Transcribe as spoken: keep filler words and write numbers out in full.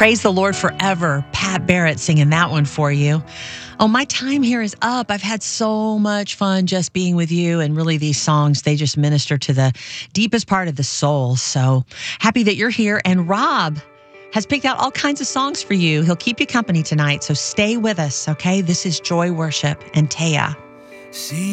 Praise the Lord Forever. Pat Barrett singing that one for you. Oh, my time here is up. I've had so much fun just being with you, and really these songs, they just minister to the deepest part of the soul. So happy that you're here. And Rob has picked out all kinds of songs for you. He'll keep you company tonight, so stay with us, okay? This is Joy Worship and Taya. See